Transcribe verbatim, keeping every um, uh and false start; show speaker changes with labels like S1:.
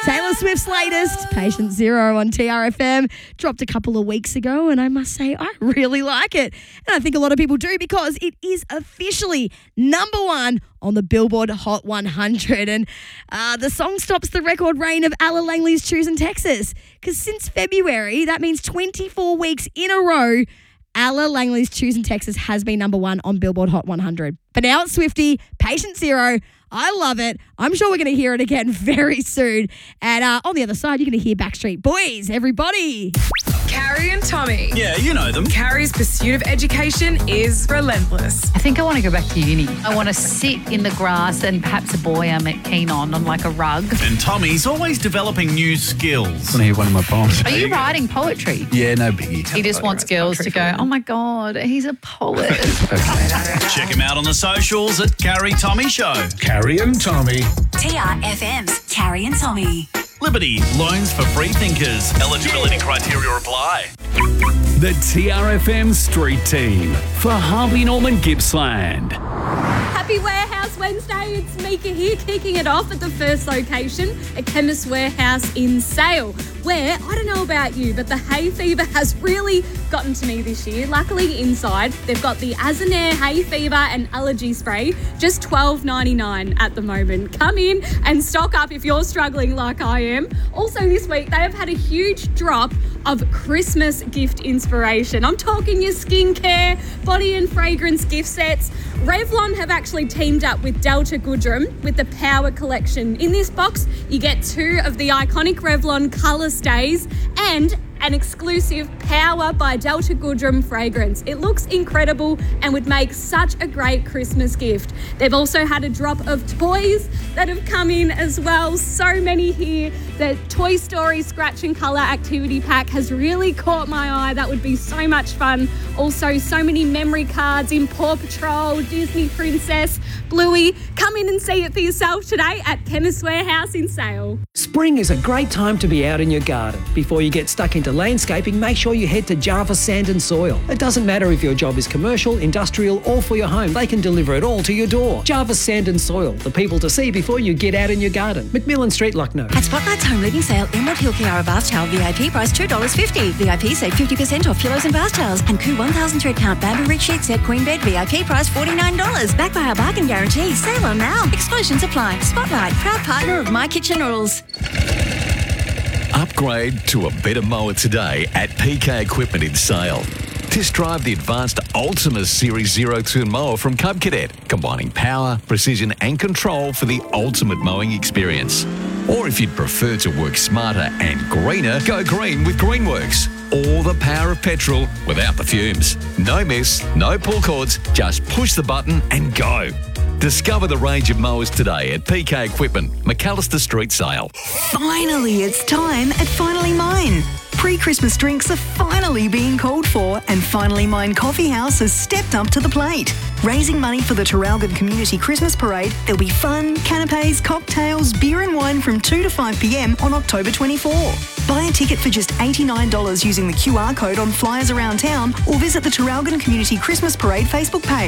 S1: Taylor Swift's latest, Patient Zero on T R F M, dropped a couple of weeks ago, and I must say I really like it. And I think a lot of people do because it is officially number one on the Billboard Hot one hundred. And uh, the song stops the record reign of Ella Langley's Choosing Texas, because since February, that means twenty-four weeks in a row, Ella Langley's Choosing Texas has been number one on Billboard Hot one hundred. But now it's Swiftie, Patient Zero. I love it. I'm sure we're going to hear it again very soon. And uh, on the other side, you're going to hear Backstreet Boys, everybody.
S2: Carrie and Tommy.
S3: Yeah, you know them.
S2: Carrie's pursuit of education is relentless.
S4: I think I want to go back to uni. I want to sit in the grass and perhaps a boy I'm keen on, on like a rug.
S3: And Tommy's always developing new skills.
S5: I want to hear one of my poems.
S4: Are you writing poetry?
S5: Yeah, no biggie.
S4: He just wants girls to go, oh my God, he's a poet.
S3: Check him out on the socials at Carrie Tommy Show.
S6: Carrie and Tommy.
S7: T R F M's Carrie and Tommy.
S3: Liberty, loans for free thinkers. Eligibility criteria apply.
S6: The T R F M Street Team for Harvey Norman Gippsland.
S8: Happy Warehouse Wednesday, it's Mika here, kicking it off at the first location, a Chemist Warehouse in Sale, where, I don't know about you, but the hay fever has really gotten to me this year. Luckily inside, they've got the Azanair hay fever and allergy spray, just twelve ninety-nine at the moment. Come in and stock up if you're struggling like I am. Also this week, they have had a huge drop of Christmas gift inspiration. I'm talking your skincare, body and fragrance gift sets. Revlon have actually teamed up with Delta Goodrem with the Power Collection. In this box, you get two of the iconic Revlon colour stays and an exclusive Power by Delta Goodrem fragrance. It looks incredible and would make such a great Christmas gift. They've also had a drop of toys that have come in as well. So many here. The Toy Story Scratch and Colour activity pack has really caught my eye. That would be so much fun. Also, so many memory cards in Paw Patrol, Disney Princess, Bluey. Come in and see it for yourself today at Chemist Warehouse in Sale.
S9: Spring is a great time to be out in your garden. Before you get stuck into landscaping, make sure you head to Java Sand and Soil. It doesn't matter if your job is commercial, industrial or for your home, they can deliver it all to your door. Java Sand and Soil, the people to see before you get out in your garden. McMillan Street, Lucknow.
S7: At Spotlight's Home Living Sale, Emerald Hill Kiara Bath Towel V I P price two dollars fifty. V I P save fifty percent off pillows and bath towels. And Koo one thousand thread count Bamboo Rich Sheet Set Queen Bed V I P price forty-nine dollars. Backed by our bargain guarantee. Sale on now. Exclusions apply. Spotlight, proud partner of My Kitchen Rules.
S10: Upgrade to a better mower today at P K Equipment in Sale. Test drive the advanced Ultimus Series Zero Turn mower from Cub Cadet, combining power, precision and control for the ultimate mowing experience. Or if you'd prefer to work smarter and greener, go green with Greenworks. All the power of petrol without the fumes. No mess, no pull cords, just push the button and go. Discover the range of mowers today at P K Equipment, McAllister Street Sale.
S11: Finally, it's time at Finally Mine. Pre-Christmas drinks are finally being called for, and Finally Mine Coffee House has stepped up to the plate. Raising money for the Traralgon Community Christmas Parade, there'll be fun, canapes, cocktails, beer and wine from two to five p.m. on October twenty-fourth. Buy a ticket for just eighty-nine dollars using the Q R code on flyers around town or visit the Traralgon Community Christmas Parade Facebook page.